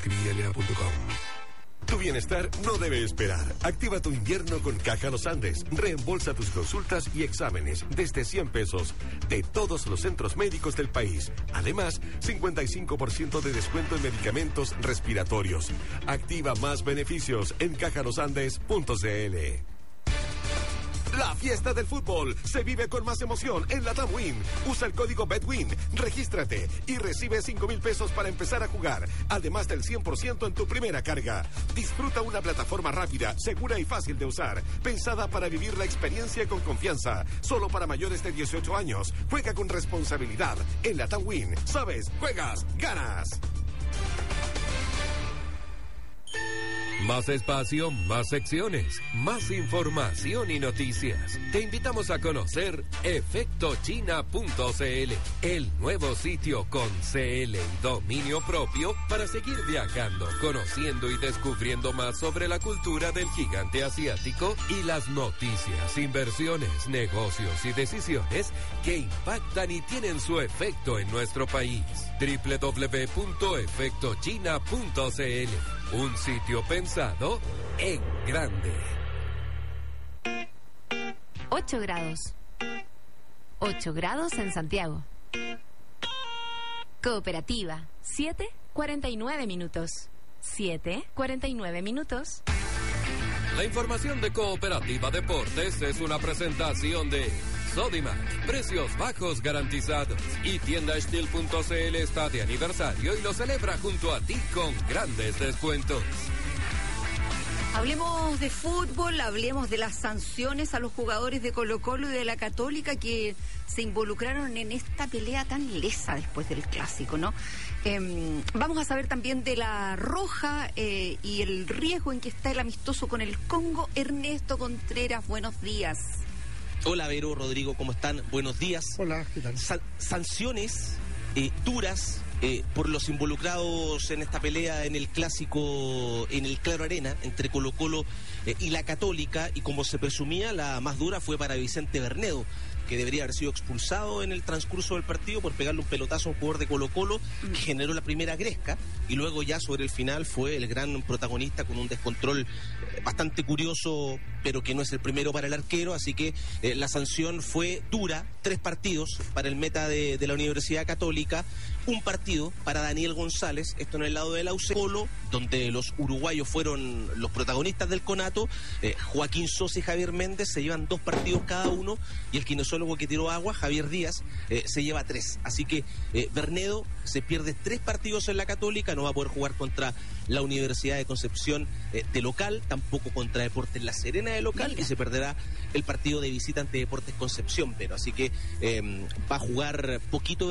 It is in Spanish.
Crialia.com. Tu bienestar no debe esperar. Activa tu invierno con Caja Los Andes. Reembolsa tus consultas y exámenes desde 100 pesos de todos los centros médicos del país. Además, 55% de descuento en medicamentos respiratorios. Activa más beneficios en cajalosandes.cl. La fiesta del fútbol se vive con más emoción en la TAMWIN. Usa el código BETWIN, regístrate y recibe 5,000 pesos para empezar a jugar, además del 100% en tu primera carga. Disfruta una plataforma rápida, segura y fácil de usar, pensada para vivir la experiencia con confianza. Solo para mayores de 18 años. Juega con responsabilidad. En la TAMWIN, sabes, juegas, ganas. Más espacio, más secciones, más información y noticias. Te invitamos a conocer efectochina.cl, el nuevo sitio con CL y dominio propio para seguir viajando, conociendo y descubriendo más sobre la cultura del gigante asiático y las noticias, inversiones, negocios y decisiones que impactan y tienen su efecto en nuestro país. www.efectochina.cl, un sitio pensado en grande. 8 grados. 8 grados en Santiago. Cooperativa, 7:49 minutos. 7:49 minutos. La información de Cooperativa Deportes es una presentación de Sodimac, precios bajos garantizados. Y Tienda Estil.cl está de aniversario y lo celebra junto a ti con grandes descuentos. Hablemos de fútbol, hablemos de las sanciones a los jugadores de Colo-Colo y de la Católica que se involucraron en esta pelea tan lesa después del clásico, ¿no? Vamos a saber también de la roja y el riesgo en que está el amistoso con el Congo. Ernesto Contreras, buenos días. Hola Vero, Rodrigo, ¿cómo están? Buenos días. Hola, ¿qué tal? Sanciones duras por los involucrados en esta pelea en el clásico, en el Claro Arena, entre Colo-Colo y la Católica, y como se presumía, la más dura fue para Vicente Bernedo, que debería haber sido expulsado en el transcurso del partido por pegarle un pelotazo a un jugador de Colo-Colo que generó la primera gresca, y luego ya sobre el final fue el gran protagonista con un descontrol bastante curioso, pero que no es el primero para el arquero, así que la sanción fue dura. 3 partidos para el meta de la Universidad Católica, un partido para Daniel González, esto en el lado de la UC Colo, donde los uruguayos fueron los protagonistas del conato. Joaquín Sosa y Javier Méndez se llevan 2 partidos cada uno, y el kinesiólogo que tiró agua, Javier Díaz, se lleva 3. Así que Bernedo se pierde 3 partidos en la Católica, no va a poder jugar contra la Universidad de Concepción de local, tampoco contra Deportes La Serena de local. Mira. Y se perderá el partido de visita ante Deportes Concepción, pero así que va a jugar poquito